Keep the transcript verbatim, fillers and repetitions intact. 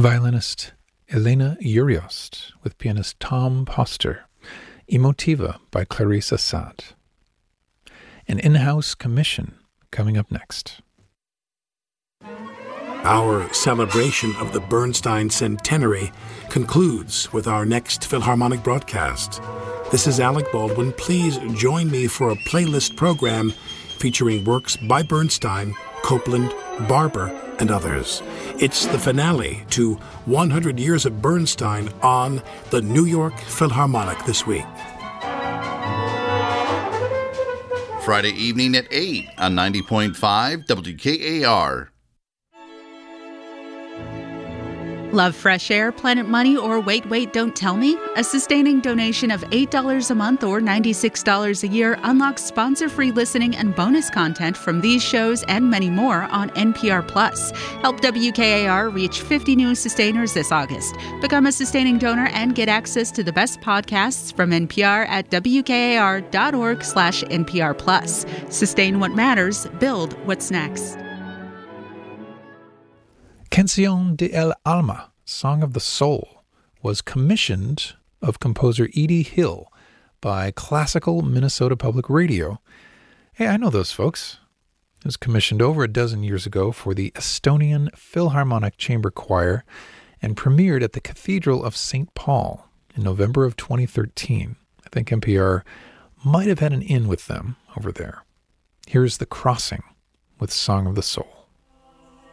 Violinist Elena Uriost with pianist Tom Poster, Emotiva by Clarice Assad. An in-house commission coming up next. Our celebration of the Bernstein Centenary concludes with our next Philharmonic broadcast. This is Alec Baldwin. Please join me for a playlist program featuring works by Bernstein, Copland, Barber, and others. It's the finale to one hundred Years of Bernstein on the New York Philharmonic this week. Friday evening at eight on ninety point five W K A R. Love fresh air, Planet Money, or Wait, Wait, Don't Tell Me? A sustaining donation of eight dollars a month or ninety-six dollars a year unlocks sponsor-free listening and bonus content from these shows and many more on N P R Plus. Help W K A R reach fifty new sustainers this August. Become a sustaining donor and get access to the best podcasts from N P R at W K A R dot org slash N P R Plus. Sustain what matters, build what's next. Canción de el Alma, Song of the Soul, was commissioned of composer Edie Hill by Classical Minnesota Public Radio. Hey, I know those folks. It was commissioned over a dozen years ago for the Estonian Philharmonic Chamber Choir and premiered at the Cathedral of Saint Paul in November of twenty thirteen. I think N P R might have had an in with them over there. Here's The Crossing with Song of the Soul.